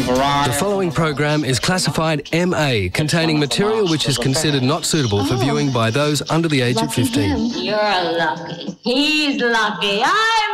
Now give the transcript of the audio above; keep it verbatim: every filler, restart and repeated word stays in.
The following program is classified M A, containing material which is considered not suitable for viewing by those under the age of fifteen. You're lucky. He's lucky. I'm